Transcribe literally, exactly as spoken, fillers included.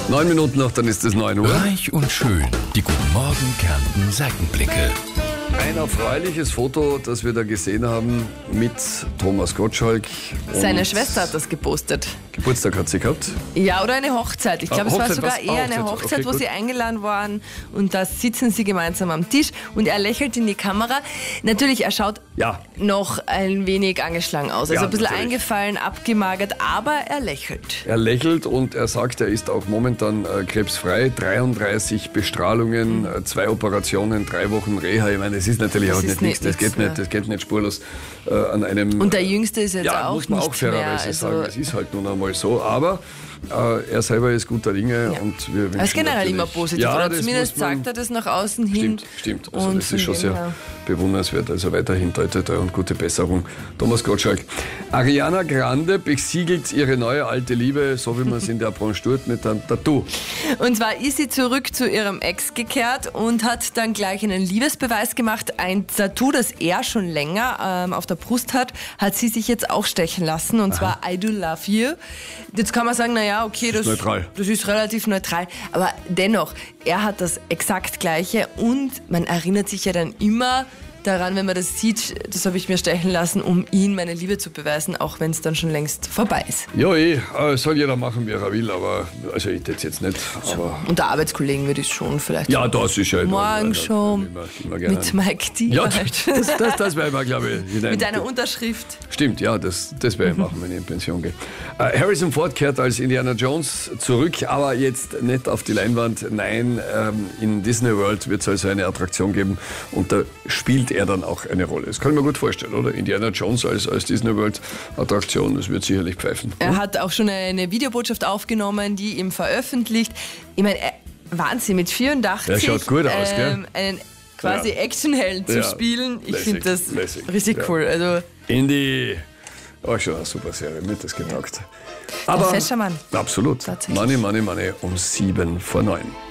Neun Minuten noch, dann ist es neun Uhr. Reich und schön. Die Guten Morgen Kärnten Seitenblicke. Ein erfreuliches Foto, das wir da gesehen haben mit Thomas Gottschalk. Seine Schwester hat das gepostet. Geburtstag hat sie gehabt. Ja, oder eine Hochzeit. Ich glaube, Ah, es war Hochzeit, sogar was? eher Ah, eine Hochzeit. Hochzeit, Okay, wo gut. sie eingeladen waren. Und da sitzen sie gemeinsam am Tisch und er lächelt in die Kamera. Natürlich, er schaut Ja. noch ein wenig angeschlagen aus. Also Ja, ein bisschen natürlich. eingefallen, abgemagert, aber er lächelt. Er lächelt und er sagt, er ist auch momentan äh, krebsfrei. dreiunddreißig Bestrahlungen, äh, zwei Operationen, drei Wochen Reha. Ich meine, es ist natürlich Das auch ist nicht nicht nichts. Das nix, geht ja. nicht, das geht nicht spurlos äh, an einem. Und der Jüngste ist jetzt ja, auch muss man nicht auch fairerweise mehr. sagen. Also Es ist halt nun einmal so. Aber äh, er selber ist guter Dinge Ja. und wir wünschen er ist generell natürlich- immer positiv. Ja, oder das zumindest muss man- sagt er das nach außen hin. Stimmt, stimmt. Also Und das ist schon von dem sehr her. bewundernswert. Also weiterhin toi, toi, toi und gute Besserung. Thomas Gottschalk. Ariana Grande besiegelt ihre neue alte Liebe, so wie man es in der Branche tut, mit einem Tattoo. Und zwar ist sie zurück zu ihrem Ex gekehrt und hat dann gleich einen Liebesbeweis gemacht. Ein Tattoo, das er schon länger ähm, auf der Brust hat, hat sie sich jetzt auch stechen lassen. Und zwar I do love you. Jetzt kann man sagen, naja, okay, das, neutral. das ist relativ neutral. Aber dennoch, er hat das exakt Gleiche und man erinnert sich ja dann immer daran, wenn man das sieht, das habe ich mir stechen lassen, um ihm meine Liebe zu beweisen, auch wenn es dann schon längst vorbei ist. Ja, eh, äh, soll jeder machen, wie er will, aber also ich das jetzt nicht. Aber Unter Arbeitskollegen würde ich schon vielleicht ja, das ist ja Morgenshow immer, immer gerne. mit Mike D. Ja, halt. das, das, das wäre mal, glaube ich, hinein. Mit einer Unterschrift. Stimmt, ja, das, das werde ich machen, wenn ich in Pension gehe. Äh, Harrison Ford kehrt als Indiana Jones zurück, aber jetzt nicht auf die Leinwand. Nein, ähm, in Disney World wird es also eine Attraktion geben und da spielt er dann auch eine Rolle. Das kann ich mir gut vorstellen, oder? Indiana Jones als, als Disney World Attraktion, das wird sicherlich pfeifen. Er hat auch schon eine Videobotschaft aufgenommen, die ihm veröffentlicht. Ich meine, er- Wahnsinn, mit vierundachtzig Der schaut gut aus, gell? einen quasi Ja. Actionhelden zu Ja, spielen. Ich lässig, finde das lässig, richtig ja. cool. Also, Indy, oh, schon eine super Serie, mir hat das getaugt. ein fescher Mann. Absolut. Tatsächlich. Money, Money, Money um sieben vor neun.